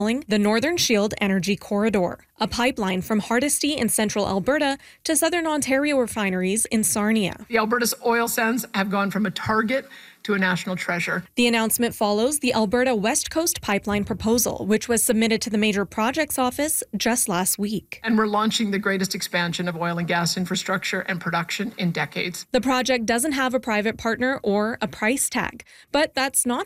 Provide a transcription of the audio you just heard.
the Northern Shield Energy Corridor, a pipeline from Hardisty in central Alberta to southern Ontario refineries in Sarnia. The Alberta's oil sands have gone from a target to a national treasure. The announcement follows the Alberta West Coast Pipeline proposal, which was submitted to the Major Projects Office just last week. And we're launching the greatest expansion of oil and gas infrastructure and production in decades. The project doesn't have a private partner or a price tag, but that's not